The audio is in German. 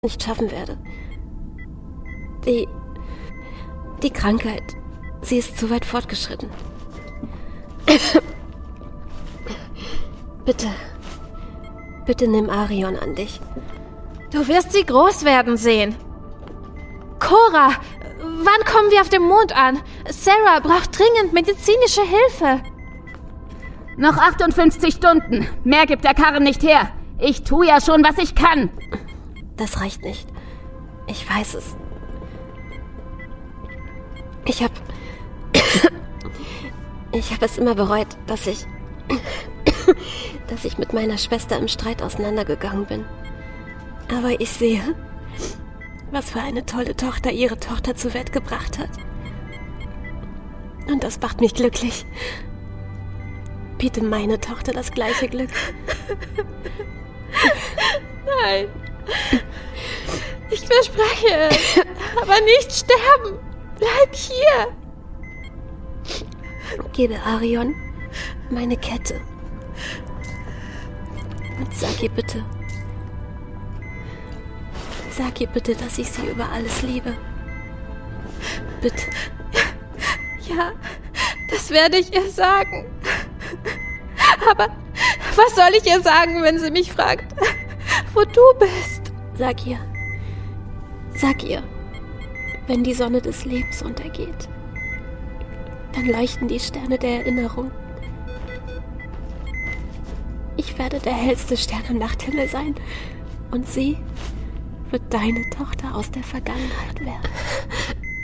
nicht schaffen werde. Die Krankheit, sie ist zu weit fortgeschritten. Bitte nimm Arion an dich. Du wirst sie groß werden sehen. Cora, wann kommen wir auf dem Mond an? Sarah braucht dringend medizinische Hilfe. Noch 58 Stunden. Mehr gibt der Karren nicht her. Ich tue ja schon, was ich kann. Das reicht nicht. Ich weiß es. Ich hab es immer bereut, dass ich mit meiner Schwester im Streit auseinandergegangen bin. Aber ich sehe, was für eine tolle Tochter ihre Tochter zur Welt gebracht hat. Und das macht mich glücklich. Biete meine Tochter das gleiche Glück. Nein. Ich verspreche es. Aber nicht sterben. Bleib hier. Gebe Arion meine Kette. Und sag ihr bitte, dass ich sie über alles liebe. Bitte. Ja, das werde ich ihr sagen. Aber was soll ich ihr sagen, wenn sie mich fragt, wo du bist? Sag ihr, wenn die Sonne des Lebens untergeht, dann leuchten die Sterne der Erinnerung. Ich werde der hellste Stern am Nachthimmel sein und sie wird deine Tochter aus der Vergangenheit werden.